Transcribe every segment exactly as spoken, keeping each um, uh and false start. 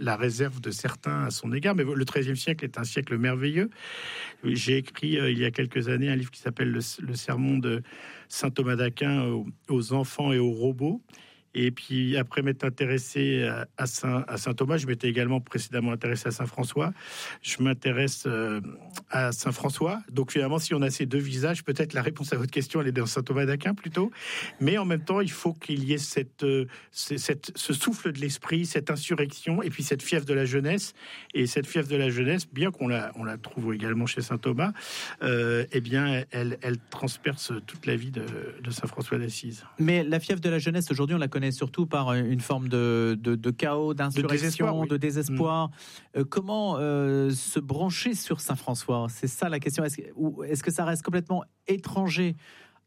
la réserve de certains à son égard. Mais le treizième siècle est un siècle merveilleux. J'ai écrit euh, il y a quelques années un livre qui s'appelle Le, le sermon de saint Thomas d'Aquin aux, aux enfants et aux robots. Et puis, après m'être intéressé à Saint, à Saint Thomas, je m'étais également précédemment intéressé à Saint François. Je m'intéresse euh, à Saint François. Donc, finalement, si on a ces deux visages, peut-être la réponse à votre question, elle est dans Saint Thomas d'Aquin plutôt. Mais en même temps, il faut qu'il y ait cette, euh, cette, ce souffle de l'esprit, cette insurrection, et puis cette fièvre de la jeunesse. Et cette fièvre de la jeunesse, bien qu'on la, on la trouve également chez Saint Thomas, euh, eh bien, elle, elle transperce toute la vie de, de Saint François d'Assise. Mais la fièvre de la jeunesse, aujourd'hui, on la connaît surtout par une forme de, de, de chaos, d'insurrection, de désespoir. Oui. De désespoir. Mmh. Euh, comment euh, se brancher sur Saint François ? C'est ça la question. Est-ce, ou est-ce que ça reste complètement étranger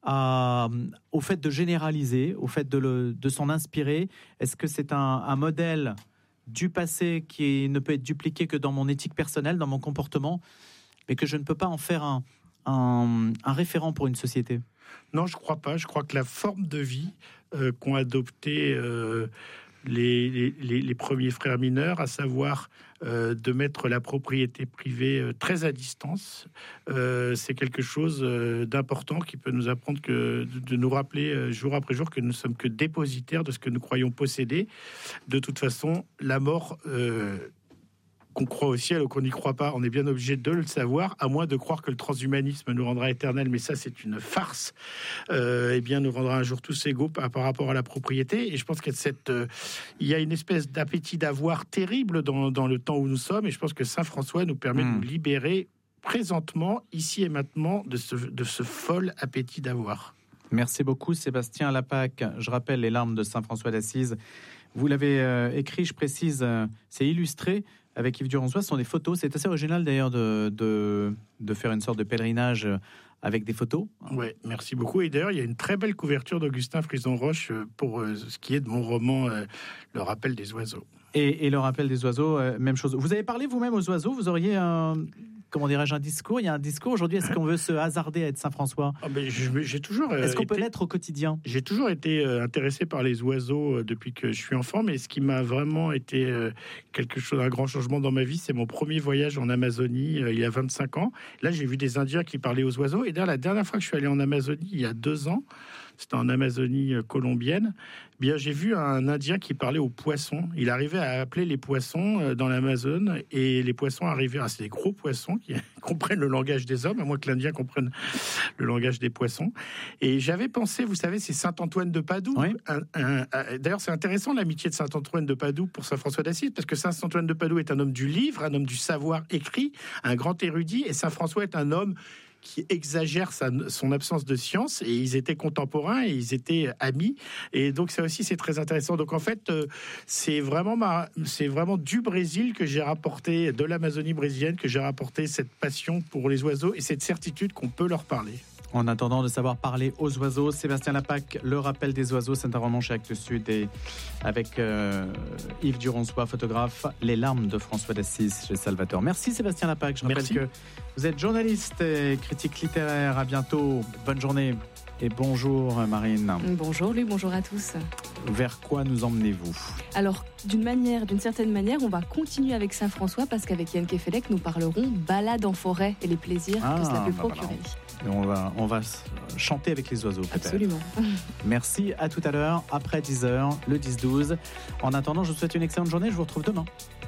à, au fait de généraliser, au fait de, le, de s'en inspirer ? Est-ce que c'est un, un modèle du passé qui ne peut être dupliqué que dans mon éthique personnelle, dans mon comportement, mais que je ne peux pas en faire un, un, un référent pour une société ? Non, je ne crois pas. Je crois que la forme de vie euh, qu'ont adopté euh, les, les, les premiers frères mineurs, à savoir euh, de mettre la propriété privée euh, très à distance, euh, c'est quelque chose euh, d'important qui peut nous apprendre que de, de nous rappeler euh, jour après jour que nous ne sommes que dépositaires de ce que nous croyons posséder. De toute façon, la mort... Euh, qu'on croit au ciel ou qu'on n'y croit pas, on est bien obligé de le savoir, à moins de croire que le transhumanisme nous rendra éternels, mais ça c'est une farce, euh, eh bien nous rendra un jour tous égaux par, par rapport à la propriété. Et je pense qu'il y a, cette, euh, il y a une espèce d'appétit d'avoir terrible dans, dans le temps où nous sommes, et je pense que Saint François nous permet mmh. de nous libérer présentement, ici et maintenant, de ce, de ce fol appétit d'avoir. Merci beaucoup Sébastien Lapaque. Je rappelle les larmes de Saint François d'Assise. Vous l'avez euh, écrit, je précise, euh, c'est illustré avec Yves Durançois. Ce sont des photos. C'est assez original d'ailleurs de, de, de faire une sorte de pèlerinage avec des photos. Oui, merci beaucoup. Et d'ailleurs, il y a une très belle couverture d'Augustin Frison-Roche pour euh, ce qui est de mon roman euh, Le rappel des oiseaux. Et, et Le rappel des oiseaux, euh, même chose. Vous avez parlé vous-même aux oiseaux. Vous auriez un... Comment dirais-je, un discours ? Il y a un discours aujourd'hui. Est-ce qu'on veut se hasarder à être Saint François ? Ah ben, je, j'ai toujours. Euh, Est-ce qu'on été, peut l'être au quotidien ? J'ai toujours été euh, intéressé par les oiseaux euh, depuis que je suis enfant, mais ce qui m'a vraiment été euh, quelque chose, un grand changement dans ma vie, c'est mon premier voyage en Amazonie euh, il y a vingt-cinq ans. Là, j'ai vu des Indiens qui parlaient aux oiseaux. Et d'ailleurs, la dernière fois que je suis allé en Amazonie, il y a deux ans, c'était en Amazonie euh, colombienne. Eh bien, j'ai vu un Indien qui parlait aux poissons. Il arrivait à appeler les poissons euh, dans l'Amazone, et les poissons arrivaient. Ah, c'est des gros poissons qui comprennent le langage des hommes, à moins que l'Indien comprenne le langage des poissons. Et j'avais pensé, vous savez, c'est Saint Antoine de Padoue. Oui. Un, un, un, d'ailleurs, c'est intéressant l'amitié de Saint Antoine de Padoue pour Saint François d'Assise, parce que Saint Antoine de Padoue est un homme du livre, un homme du savoir écrit, un grand érudit, et Saint François est un homme qui exagère sa, son absence de science, et ils étaient contemporains et ils étaient amis, et donc ça aussi c'est très intéressant. Donc en fait euh, c'est vraiment ma, c'est vraiment du Brésil que j'ai rapporté, de l'Amazonie brésilienne que j'ai rapporté cette passion pour les oiseaux et cette certitude qu'on peut leur parler. En attendant de savoir parler aux oiseaux, Sébastien Lapaque, Le rappel des oiseaux, c'est un roman chez Actes Sud, et avec euh, Yves Durançois, photographe, Les larmes de François d'Assise chez Salvator. Merci Sébastien Lapaque. Je rappelle Merci. que vous êtes journaliste et critique littéraire. À bientôt. Bonne journée et bonjour Marine. Bonjour Luc, bonjour à tous. Vers quoi nous emmenez-vous ? Alors, d'une manière, d'une certaine manière, on va continuer avec Saint François, parce qu'avec Yann Kefelec, nous parlerons balade en forêt et les plaisirs ah, que cela peut bah procurer. Voilà. On va, on va chanter avec les oiseaux, peut-être. Absolument. Merci, à tout à l'heure, après dix heures, le dix douze. En attendant, je vous souhaite une excellente journée, je vous retrouve demain.